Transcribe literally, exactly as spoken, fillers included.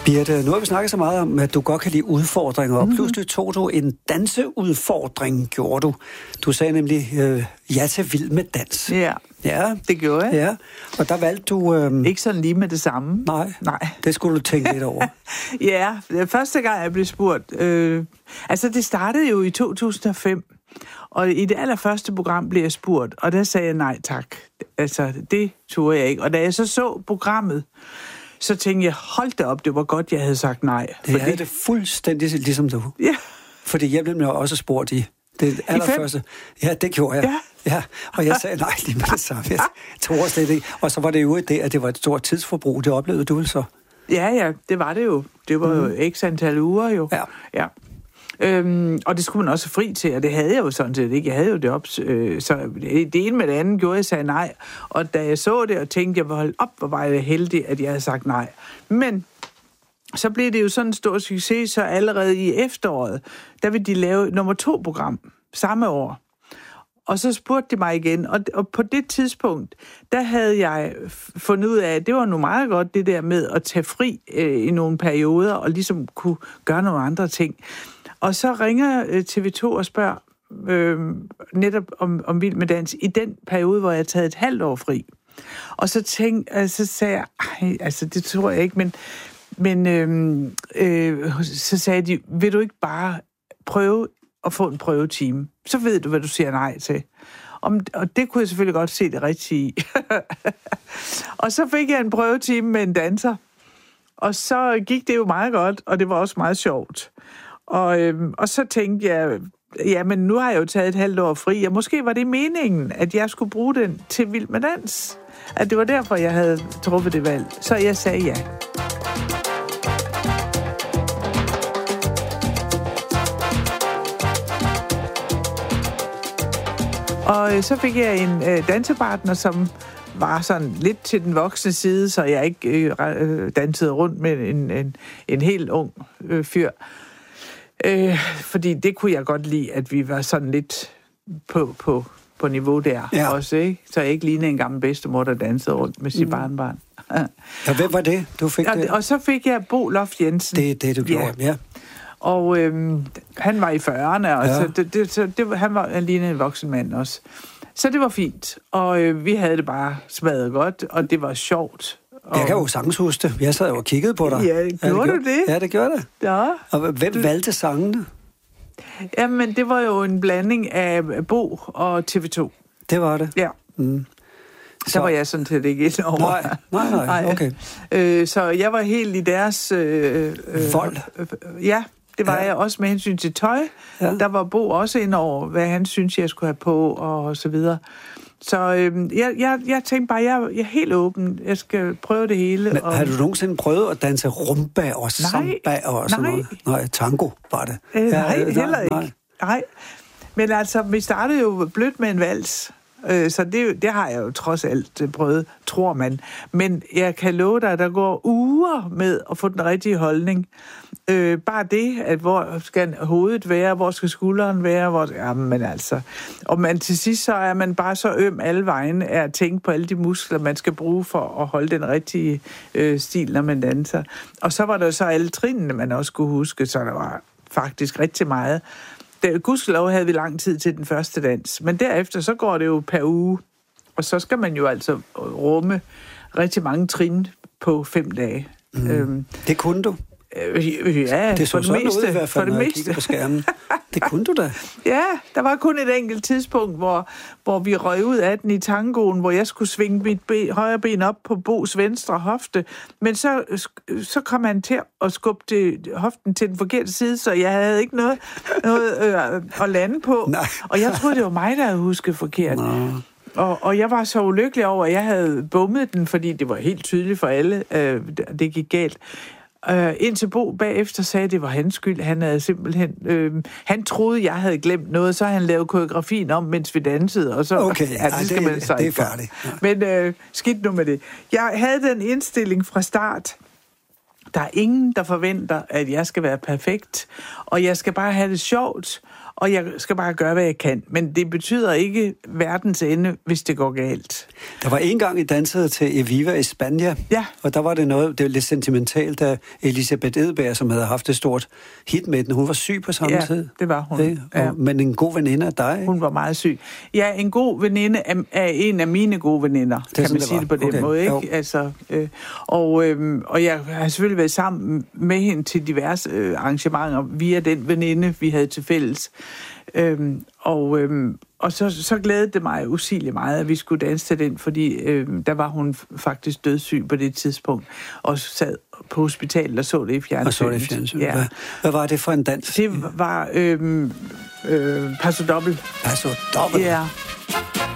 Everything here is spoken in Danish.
Birte, nu har vi snakket så meget om, at du godt kan lide udfordringer, og Mhm. pludselig tog du en danseudfordring, gjorde du. Du sagde nemlig øh, ja til Vild med Dans. Ja, Ja, det gjorde jeg. ja. Og der valgte du... Øh, Ikke sådan lige med det samme. nej, Nej. det skulle du tænke lidt over. Ja, første gang jeg blev spurgt... Øh, altså, det startede jo i to tusind og fem, og i det allerførste program blev jeg spurgt, og der sagde jeg nej tak. Altså, det turde jeg ikke. Og da jeg så så programmet, så tænkte jeg, hold da op, det var godt, jeg havde sagt nej. Det fordi... havde det fuldstændig ligesom du. Ja. Fordi jeg blev også spurgt i det allerførste. Ja, det gjorde jeg. Ja. Ja, og jeg sagde nej lige med det samme. Jeg tror slet ikke. Og så var det jo det, at det var et stort tidsforbrug. Det oplevede du så? Ja, ja, det var det jo. Det var jo mm. x antal uger jo. Ja. Ja. Øhm, og det skulle man også fri til, og det havde jeg jo sådan set ikke. Jeg havde jo det op, øh, så det, det ene med det andet gjorde, jeg sagde nej. Og da jeg så det og tænkte, jeg var holdt op, hvor var jeg heldig, at jeg havde sagt nej. Men så blev det jo sådan en stor succes, så allerede i efteråret, der ville de lave nummer to program samme år. Og så spurgte de mig igen, og, og på det tidspunkt, der havde jeg fundet ud af, at det var nu meget godt, det der med at tage fri øh, i nogle perioder, og ligesom kunne gøre nogle andre ting. Og så ringer øh, T V to og spørger øh, netop om, om Vild med Dans i den periode, hvor jeg havde taget et halvt år fri. Og så tænkte, altså, så sagde jeg, ej, altså det tror jeg ikke, men, men øh, øh, så sagde de, vil du ikke bare prøve at få en prøvetime? Så ved du, hvad du siger nej til. Om, og det kunne jeg selvfølgelig godt se det rigtige i. Og så fik jeg en prøvetime med en danser. Og så gik det jo meget godt, og det var også meget sjovt. Og, øhm, og så tænkte jeg, ja, men nu har jeg jo taget et halvt år fri, og måske var det meningen, at jeg skulle bruge den til Vild med Dans. At det var derfor, jeg havde truffet det valg. Så jeg sagde ja. Og så fik jeg en øh, dansepartner, som var sådan lidt til den voksne side, så jeg ikke øh, dansede rundt med en, en, en helt ung øh, fyr. Øh, fordi det kunne jeg godt lide, at vi var sådan lidt på, på, på niveau der ja. Også, ikke? Så jeg ikke lignede en gammel bedstemor, der dansede rundt med sit mm. barnbarn. Ja, hvem var det, du fik og, det? og så fik jeg Bo Loft Jensen. Det er det, du gjorde, ja. ja. Og øhm, han var i fyrrerne, og ja. så det, det, så det, han var alene en voksen mand også. Så det var fint, og øh, vi havde det bare smadret godt, og det var sjovt. Og... Jeg kan jo sagtens huske det. Jeg sad jo og kiggede på dig. Ja, gjorde, ja, det gjorde du det? Ja, det gjorde det. Ja. Og hvem du... valgte sangene? Jamen, det var jo en blanding af Bo og T V to. Det var det? Ja. Mm. Så, så var jeg sådan set ikke ind over. Nej, nej, nej, okay. Øh, så jeg var helt i deres... Øh, øh, Vold? Øh, ja, det var ja. jeg også med hensyn til tøj. Ja. Der var Bo også ind over, hvad han synes, jeg skulle have på, og så videre. Så øh, jeg, jeg, jeg tænkte bare, jeg, jeg er helt åben. Jeg skal prøve det hele. Men og... har du nogensinde prøvet at danse rumba og samba og sådan nej. noget? Nej, tango var det. Øh, ja, nej, øh, heller nej, ikke. Nej. nej. Men altså, vi startede jo blødt med en vals. Så det, det har jeg jo trods alt prøvet, tror man. Men jeg kan love dig, at der går uger med at få den rigtige holdning. Øh, bare det, at hvor skal hovedet være, hvor skal skulderen være, hvor... Jamen altså... Og man, til sidst så er man bare så øm alle vegne af at tænke på alle de muskler, man skal bruge for at holde den rigtige øh, stil, når man danser. Og så var der så alle trinene, man også skulle huske, så der var faktisk rigtig meget. Gudskelov havde vi lang tid til den første dans, men derefter så går det jo per uge, og så skal man jo altså rumme rigtig mange trin på fem dage. Mm. Øhm, det kunne du? Øh, ja, det så for det sådan meste, ud i hvert fald, for det når jeg meste. kiggede på skærmen. Det kunne du da. Ja, der var kun et enkelt tidspunkt, hvor, hvor vi røg ud af den i tangoen, hvor jeg skulle svinge mit ben, højre ben op på Bos venstre hofte, men så, så kom han til at skubbe til, hoften til den forkerte side, så jeg havde ikke noget, noget øh, at lande på. Nej. Og jeg troede, det var mig, der havde husket forkert. Nå. Og, og jeg var så ulykkelig over, at jeg havde bummet den, fordi det var helt tydeligt for alle, øh, det gik galt. Uh, indtil Bo bagefter sagde, at det var hans skyld. Han havde simpelthen... Øh, han troede, jeg havde glemt noget, så han lavede koreografien om, mens vi dansede. Og så, okay, ja, det, skal det, man så det er ikke færdigt. Ja. Men øh, skidt nu med det. Jeg havde den indstilling fra start. Der er ingen, der forventer, at jeg skal være perfekt. Og jeg skal bare have det sjovt. og jeg skal bare gøre, hvad jeg kan. Men det betyder ikke verdens ende, hvis det går galt. Der var en gang, I dansede til Eviva i Spanien, ja. og der var det noget, det var lidt sentimentalt, da Elisabeth Edberg, som havde haft et stort hit med den, hun var syg på samme ja, tid. det var hun. Okay? Ja. Men en god veninde af dig? Hun var meget syg. Ja, en god veninde er, er en af mine gode veninder, det kan man sige det på den okay. måde, ikke? Altså, øh, og, øh, og jeg har selvfølgelig været sammen med hende til diverse øh, arrangementer via den veninde, vi havde til fælles. Øhm, og øhm, og så, så glædede det mig usigeligt meget, at vi skulle danse til den, fordi øhm, der var hun faktisk dødssyg på det tidspunkt, og sad på hospitalet og så det i fjernsynet. Og så det i fjernsynet. Ja. Hvad, hvad var det for en dans? Det var øhm, øh, Paso Doble. Paso Doble? Ja.